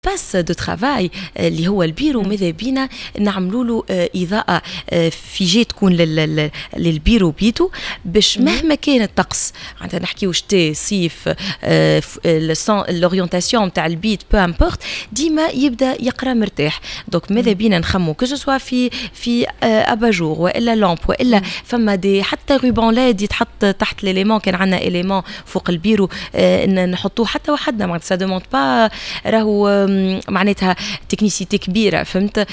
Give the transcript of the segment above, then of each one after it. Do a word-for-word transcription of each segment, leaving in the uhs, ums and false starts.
باس دو ترافاي اللي هو البيرو ماذا بينا نعملوا له اضاءه في جهه تكون للبيرو بيتو باش مهما كان الطقس معناتها نحكيو شتاء صيف لورينتاسيون نتاع البيت بو امبورت ديما يبدا يقرا مرتاح. دونك ماذا بينا نخمو كو سوا في في اباجور والا لامب والا فما دي حتى روبان لاد يتحط تحت ليليمون كان عندنا اليمون فوق البيرو نحطوه حتى وحدنا معناتها سا دوموند با راهو معناتها تكنيسيتي كبيره فهمت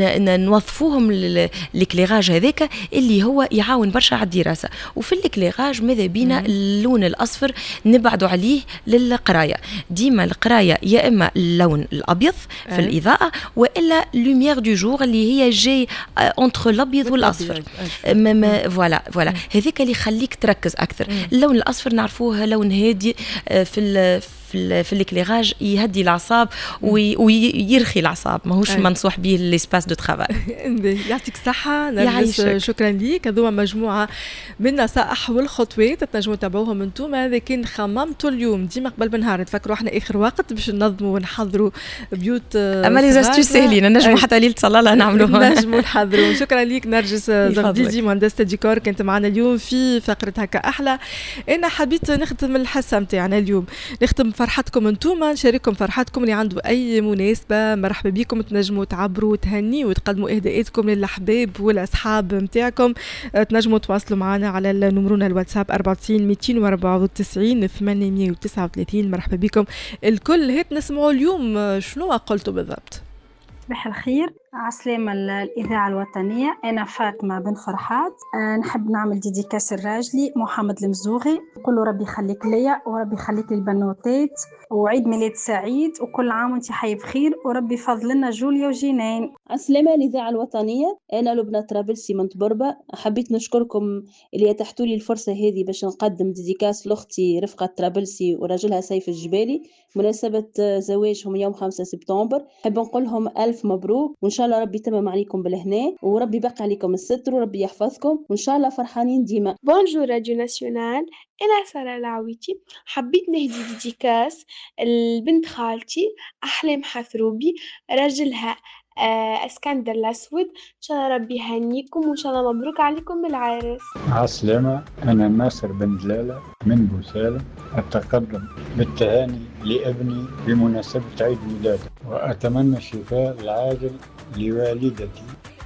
نوظفوهم للكليراج هذاك اللي هو يعاون برشا على الدراسه. وفي الكليراج ماذا بينا اللون الاصفر نبعدوا عليه للقرايه. ديما القرايه يا اما اللون الابيض في الاضاءه والا لوميير دو جور اللي هي جاي اونتر الابيض والاصفر فوالا فوالا هذاك اللي يخليك تركز اكثر. اللون الاصفر نعرفوه لون هادي في في في الكليراج يهدي الاعصاب ويرخي الاعصاب ماهوش منصوح به ليسباس دو ترافاي. يعطيك الصحه نرجس شكرا ليك. هذوما مجموعه من النصائح والخطوات تنجموا تتابعوهم انتم. هذا كان خممتوا اليوم ديما قبل بالنهار نفكروا احنا اخر وقت باش ننظموا ونحضروا بيوت اما لي زاستو ساهلين نجموا حتى ليله صلاه نعملوها نجموا نحضروا. شكرا ليك نرجس زغديدي مهندسه ديكور كانت معنا اليوم في فقره هكا احلى. انا حبيت نختم الحصه نتاعنا اليوم نختم فرحتكم انتوما نشارككم فرحتكم اللي عنده اي مناسبه مرحبا بكم تنجموا تعبروا وتهنيوا وتقدموا اهداءاتكم للاحباب والاصحاب نتاعكم. تنجموا تواصلوا معنا على نمرنا الواتساب أربعة وتسعين مئتين وأربعة وتسعين ثمانمئة وتسعة وثلاثين. مرحبا بكم الكل. هات نسمعوا اليوم شنو قلتوا بالضبط. صباح الخير عسلامة الإذاعة الوطنية. أنا فاطمة بن فرحات أه نحب نعمل ديديكاس الراجلي محمد المزوغي نقول له ربي يخليك ليا وربي يخليك للبنوتات وعيد ميلاد سعيد وكل عام وانت حي بخير وربي يفضل لنا جوليا وجينين. عسلامة الإذاعة الوطنية. أنا لبنى طرابلسي من طبربة. حبيت نشكركم اللي اتحتوا لي الفرصة هذه باش نقدم ديديكاس لأختي رفقة طرابلسي وراجلها سيف الجبالي مناسبة زواجهم يوم خمسة سبتمبر. حب نقولهم ألف مبروك وإن شاء الله ربي يتمم عليكم بالهنا وربي يبقى عليكم الستر وربي يحفظكم وإن شاء الله فرحانين ديما. بونجور راديو ناسيونال. أنا سارة العويتي حبيت نهدي ديديكاس البنت خالتي أحلام حثروبي راجلها آه اسكندر الأسود. إن شاء الله ربي يهنيكم وإن شاء الله مبروك عليكم بالعرس. عسلامة. أنا ناصر بن جلالة من بوسالم أتقدم بالتهاني لابني بمناسبة عيد ميلاده وأتمنى الشفاء العاجل لوالدتي